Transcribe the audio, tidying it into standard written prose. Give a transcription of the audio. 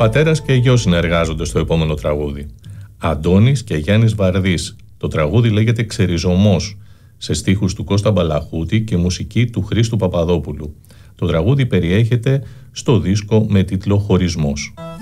Πατέρας και γιος συνεργάζονται στο επόμενο τραγούδι. Αντώνης και Γιάννης Βαρδής. Το τραγούδι λέγεται «Ξεριζωμός», σε στίχους του Κώστα Μπαλαχούτη και μουσική του Χρήστου Παπαδόπουλου. Το τραγούδι περιέχεται στο δίσκο με τίτλο «Χωρισμός».